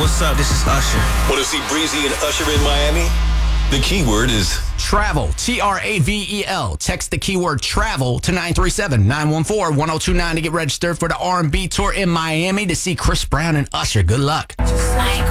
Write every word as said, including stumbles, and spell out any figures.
what's up? This is Usher. Want to see Breezy and Usher in Miami? The keyword is travel. T R A V E L. Text the keyword travel to nine three seven, nine one four, one oh two nine to get registered for the R and B tour in Miami to see Chris Brown and Usher. Good luck.